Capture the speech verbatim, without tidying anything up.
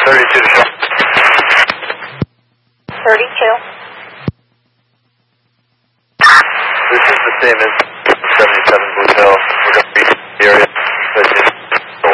thirty-two to show. thirty-two. This is the same as seventy-seven Blue Hill.